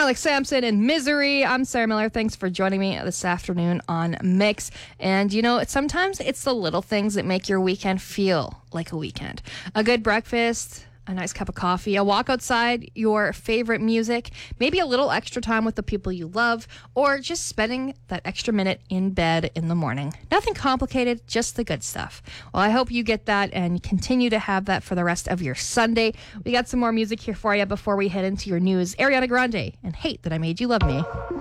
Alex Sampson and Misery. I'm Sarah Miller. Thanks for joining me this afternoon on Mix. And sometimes it's the little things that make your weekend feel like a weekend. A good breakfast, a nice cup of coffee, a walk outside, your favorite music, maybe a little extra time with the people you love, or just spending that extra minute in bed in the morning. Nothing complicated, just the good stuff. Well, I hope you get that and continue to have that for the rest of your Sunday. We got some more music here for you before we head into your news. Ariana Grande and Hate That I Made You Love Me.